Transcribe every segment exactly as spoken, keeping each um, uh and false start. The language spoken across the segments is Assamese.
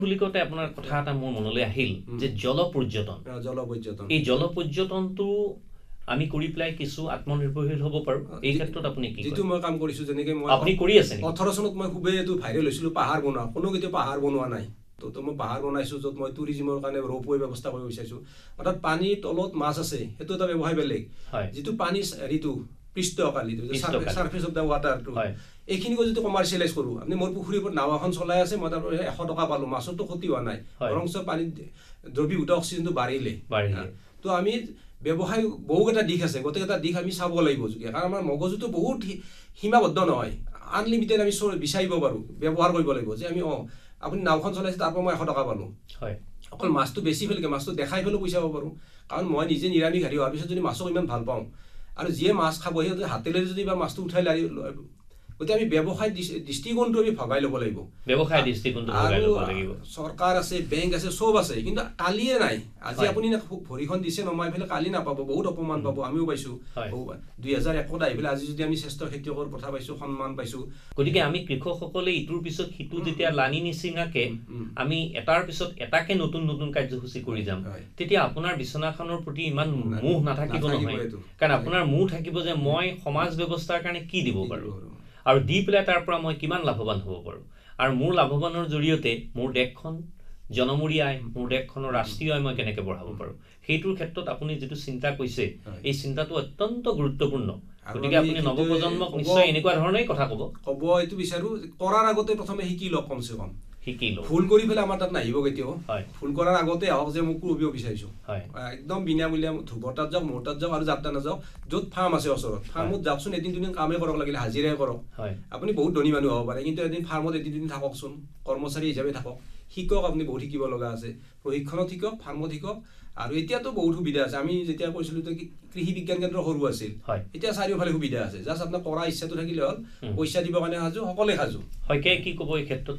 বুলি কওঁতে আপোনাৰ কথা এটা মোৰ মনলৈ আহিল যে জলপৰ্যটন জলপৰ্যটন এই জলপৰ্যটনটো আমি কৰি পেলাই কিছু আত্মনিৰ্ভৰশীল হ'ব পাৰো এই ক্ষেত্ৰত আপুনি কি যেটো মই কাম কৰিছো যেনেকৈ মই আপুনি কৰি আছে নেকি ওঠৰ চনত মই খুবেই এটো ভাইৰেল হৈছিল পাহাৰ বনোৱা কোনো কেতিয়া পাহাৰ বনোৱা নাই তো তো মই পাহাৰ বনাইছো যত মই টুৰিজমৰ কাৰণে ৰপৱে ব্যৱস্থা কৰিব বিচাৰিছো অৰ্থাৎ পানীৰ তলত মাছ আছে হেতু এটা ব্যৱহাৰ বেলেগ যেটো পানী হেৰিটো পৃষ্ঠকালিটো সাৰফেস অফ দা ওয়াটাৰটো এইখিনি কো যেটো কমাৰ্শিয়ালাইজ কৰো আপুনি মোৰ পুখুৰীৰ ওপৰত নাও এখন চলাই আছে মই তাৰ এশ টকা পালো মাছটো ক্ষতি হোৱা নাই বৰংচ পানী দ্ৰবীভূত অক্সিজেনটো বাঢ়িলে বাঢ়িলে তো আমি ব্যৱসায় বহু এটা দিশ আছে গতে এটা দিশ আমি চাব লাগিব কাৰণ আমাৰ মগজুটো বহুত সীমাবদ্ধ নহয় আনলিমিটেড আমি বিচাৰিব পাৰো ব্যৱহাৰ কৰিব লাগিব যে আমি অ আপুনি নাওখন চলাইছে তাৰ পৰা মই এশ টকা পালো হয় অকল মাছটো বেছি ফেলকে মাছটো দেখাই ফেলো পইচা পাব পাৰো কাৰণ মই নিজে নিৰামিষ হাৰি হোৱাৰ পিছত যদি মাছক ইমান ভাল পাওঁ আৰু যিয়ে মাছ খাব সেই হাতেৰে যদি বা মাছটো উঠাই লাৰি গতি আমি ব্যৱসায় দৃষ্টিকোণটো আমি ভগাই ল'ব লাগিব ব্যৱসায় দৃষ্টিকোণটো ভগাই ল'ব লাগিব চৰকাৰ আছে বেংক আছে সব আছে কিন্তু কালিয়ে নাই আজি আপুনি ভৰিখন দিছে নমাই ফেলে কালি নাপাব বহুত অপমান পাব আমিও পাইছো দুই হাজাৰ এক ত আহিলে আজি যদি আমি শ্ৰেষ্ঠ খেতিয়কৰ কথা পাইছো সন্মান পাইছো গতিকে আমি কৃষকসকলে ইটোৰ পিছত সিটো যেতিয়া লানি নিচিঙাকে আমি এটাৰ পিছত এটাকে নতুন নতুন কাৰ্যসূচী কৰি যাম তেতিয়া আপোনাৰ বিছনাখনৰ প্ৰতি ইমান মোহ নাথাকিব নহয় কাৰণ আপোনাৰ মোহ থাকিব যে মই সমাজ ব্যৱস্থাৰ কাৰণে কি দিব পাৰো আৰু দি পেলাই তাৰ পৰা মই কিমান লাভৱান হ'ব পাৰো আৰু মোৰ লাভৱানৰ জৰিয়তে মোৰ দেশখন জনমূৰি আয় মোৰ দেশখনৰ ৰাষ্ট্ৰীয় আয় মই কেনেকৈ বঢ়াব পাৰো সেইটোৰ ক্ষেত্ৰত আপুনি যেটো চিন্তা কৰিছে এই চিন্তাটো অত্যন্ত গুৰুত্বপূৰ্ণ গতিকে আপুনি নৱপ্ৰজন্মক নিশ্চয় এনেকুৱা ধৰণেই কথা ক'ব ক'ব এইটো বিচাৰো কৰাৰ আগতে প্ৰথমে শিকি লওক কমসে কম শিকি লওক ফুল কৰি ফেলে আমাৰ তাত নাহিব কেতিয়াও ফুল কৰাৰ আগতে আহক যে মোক কৰিব বিচাৰিছো একদম বিনামূলীয়া ধুবতাত যাওক মোৰতাত যাওক আৰু যাত্ৰা নাযাওক য'ত ফাৰ্ম আছে ওচৰত ফাৰ্মত যাওকচোন এদিন দুদিন কামেই কৰক লাগিলে হাজিৰাই কৰক আপুনি বহুত ধনী মানুহ হ'ব পাৰে কিন্তু এদিন ফাৰ্মত এদিন দুদিন থাককচোন কৰ্মচাৰী হিচাপে থাকক শিকক আপুনি বহুত শিকিব লগা আছে প্ৰশিক্ষণত শিকক ফাৰ্মত শিকক আৰু এতিয়াতো বহুত সুবিধা আছে আমি যেতিয়া কৈছিলো কৃষি বিজ্ঞান কেন্দ্ৰ সৰু আছিল এতিয়া চাৰিওফালে সুবিধা আছে জাস্ট আপোনাৰ কৰা ইচ্ছাটো থাকিলে হ'ল পইচা দিব কাৰণে সাজু সকলে সাজু হয় কি ক'ব এই ক্ষেত্ৰত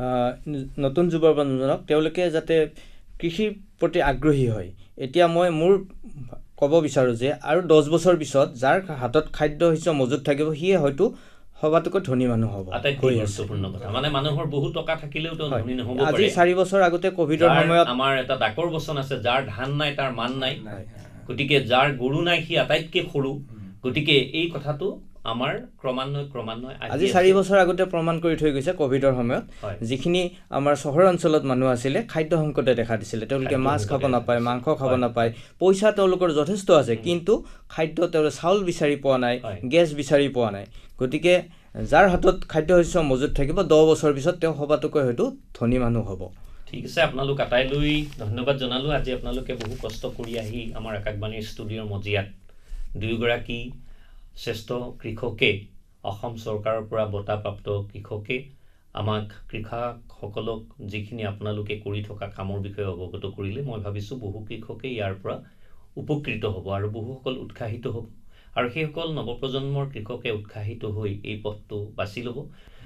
নতুন যুৱ প্ৰজন্মক তেওঁলোকে যাতে কৃষিৰ প্ৰতি আগ্ৰহী হয় এতিয়া মই মোৰ ক'ব বিচাৰো যে আৰু দহ বছৰ পিছত যাৰ হাতত খাদ্য শস্য মজুত থাকিব সিয়ে হয়তো সবাতোকৈ ধনী মানুহ হ'ব আটাইতকৈ গুৰুত্বপূৰ্ণ কথা মানে মানুহৰ বহু টকা থাকিলেও তো ধনী নহ'ব পাৰে আজি চাৰি বছৰ আগতে কোভিডৰ সময়ত আমাৰ এটা ডাকৰ বচন আছে যাৰ ধান নাই তাৰ মান নাই গতিকে যাৰ গৰু নাই সি আটাইতকৈ সৰু গতিকে এই কথাটো আমাৰ ক্ৰমান্বয়ে ক্ৰমান্বয়ে আজি চাৰি বছৰ আগতে প্ৰমাণ কৰি থৈ গৈছে কোভিডৰ সময়ত যিখিনি আমাৰ চহৰ অঞ্চলত মানুহ আছিলে খাদ্য সংকটে দেখা দিছিলে তেওঁলোকে মাছ খাব নাপায় মাংস খাব নাপায় পইচা তেওঁলোকৰ যথেষ্ট আছে কিন্তু খাদ্য তেওঁলোকে চাউল বিচাৰি পোৱা নাই গেছ বিচাৰি পোৱা নাই গতিকে যাৰ হাতত খাদ্য শস্য মজুত থাকিব দহ বছৰ পিছত তেওঁ সবাতোকৈ হয়তো ধনী মানুহ হ'ব ঠিক আছে আপোনালোক আটাইলৈ ধন্যবাদ জনালো আজি আপোনালোকে বহু কষ্ট কৰি আহি আমাৰ আকাশবাণীৰ ষ্টুডিঅ'ৰ মজিয়াত দুয়োগৰাকী শ্ৰেষ্ঠ কৃষকে অসম চৰকাৰৰ পৰা বঁটাপ্ৰাপ্ত কৃষকে আমাক কৃষকসকলক যিখিনি আপোনালোকে কৰি থকা কামৰ বিষয়ে অৱগত কৰিলে মই ভাবিছোঁ বহু কৃষকে ইয়াৰ পৰা উপকৃত হ'ব আৰু বহুসকল উৎসাহিত হ'ব আৰু সেইসকল নৱপ্ৰজন্মৰ কৃষকে উৎসাহিত হৈ এই পথটো বাছি ল'ব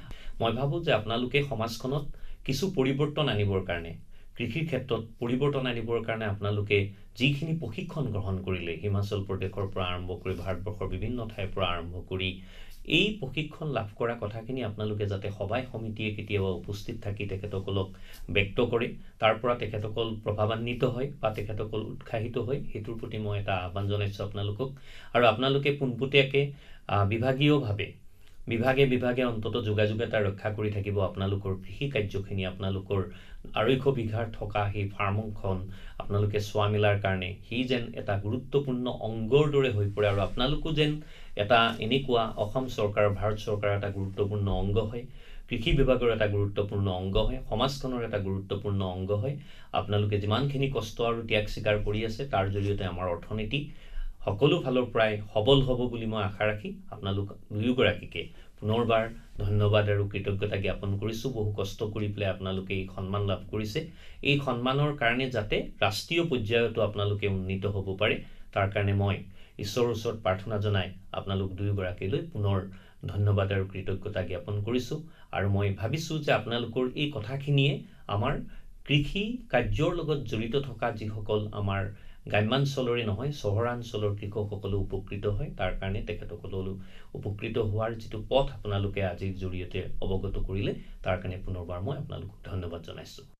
মই ভাবোঁ যে আপোনালোকে সমাজখনত কিছু পৰিৱৰ্তন আনিবৰ কাৰণে কৃষিৰ ক্ষেত্ৰত পৰিৱৰ্তন আনিবৰ কাৰণে আপোনালোকে যিখিনি প্ৰশিক্ষণ গ্ৰহণ কৰিলে হিমাচল প্ৰদেশৰ পৰা আৰম্ভ কৰি ভাৰতবৰ্ষৰ বিভিন্ন ঠাইৰ পৰা আৰম্ভ কৰি এই প্ৰশিক্ষণ লাভ কৰা কথাখিনি আপোনালোকে যাতে সভাই সমিতিয়ে কেতিয়াবা উপস্থিত থাকি তেখেতসকলক ব্যক্ত কৰে তাৰ পৰা তেখেতসকল প্ৰভাৱান্বিত হয় বা তেখেতসকল উৎসাহিত হয় সেইটোৰ প্ৰতি মই এটা আহ্বান জনাইছোঁ আপোনালোকক আৰু আপোনালোকে পোনপটীয়াকৈ বিভাগীয়ভাৱে বিভাগে বিভাগে অন্তত যোগাযোগ এটা ৰক্ষা কৰি থাকিব আপোনালোকৰ কৃষি কাৰ্যখিনি আপোনালোকৰ আঢ়ৈশ বিঘাৰ থকা সেই ফাৰ্মখন আপোনালোকে চোৱা মেলাৰ কাৰণে সি যেন এটা গুৰুত্বপূৰ্ণ অংগৰ দৰে হৈ পৰে আৰু আপোনালোকো যেন এটা এনেকুৱা অসম চৰকাৰ ভাৰত চৰকাৰৰ এটা গুৰুত্বপূৰ্ণ অংগ হয় কৃষি বিভাগৰ এটা গুৰুত্বপূৰ্ণ অংগ হয় সমাজখনৰ এটা গুৰুত্বপূৰ্ণ অংগ হয় আপোনালোকে যিমানখিনি কষ্ট আৰু ত্যাগ স্বীকাৰ কৰি আছে তাৰ জৰিয়তে আমাৰ অৰ্থনীতি সকলো ফালৰ পৰাই সবল হ'ব বুলি মই আশা ৰাখি আপোনালোক দুয়োগৰাকীকে পুনৰবাৰ ধন্যবাদ আৰু কৃতজ্ঞতা জ্ঞাপন কৰিছোঁ বহু কষ্ট কৰি পেলাই আপোনালোকে এই সন্মান লাভ কৰিছে এই সন্মানৰ কাৰণে যাতে ৰাষ্ট্ৰীয় পৰ্যায়তো আপোনালোকে উন্নীত হ'ব পাৰে তাৰ কাৰণে মই ঈশ্বৰৰ ওচৰত প্ৰাৰ্থনা জনাই আপোনালোক দুয়োগৰাকীলৈ পুনৰ ধন্যবাদ আৰু কৃতজ্ঞতা জ্ঞাপন কৰিছোঁ আৰু মই ভাবিছোঁ যে আপোনালোকৰ এই কথাখিনিয়ে আমাৰ কৃষি কাৰ্যৰ লগত জড়িত থকা যিসকল আমাৰ গ্ৰাম্যাঞ্চলৰে নহয় চহৰাঞ্চলৰ কৃষকসকলো উপকৃত হয় তাৰ কাৰণে তেখেতসকলৰো উপকৃত হোৱাৰ যিটো পথ আপোনালোকে আজিৰ জৰিয়তে অৱগত কৰিলে তাৰ কাৰণে পুনৰবাৰ মই আপোনালোকক ধন্যবাদ জনাইছোঁ